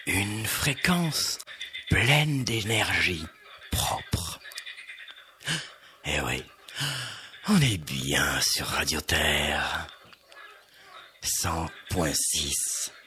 Une fréquence pleine d'énergie propre. Eh oui, on est bien sur Radio Terre. 100.6.